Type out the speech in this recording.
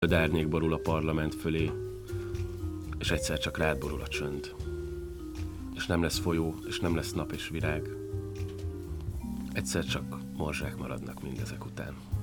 Árnyék borul a parlament fölé, és egyszer csak rád borul a csönd. És nem lesz folyó, és nem lesz nap és virág. Egyszer csak morzsák maradnak mindezek után.